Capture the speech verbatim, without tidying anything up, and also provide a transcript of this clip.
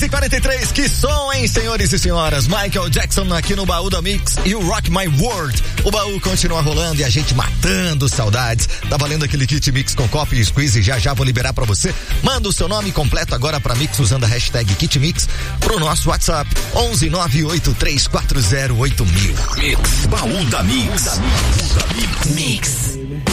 e quarenta e três, que som, hein, senhores e senhoras? Michael Jackson aqui no Baú da Mix e o Rock My World. O baú continua rolando e a gente matando saudades. Tá valendo aquele kit Mix com copo e squeeze, já já vou liberar pra você. Manda o seu nome completo agora pra Mix usando a hashtag Kit Mix pro nosso WhatsApp onze nove oito três quatro zero oito mil. Mix, Baú da Mix. Baú da Mix. Mix.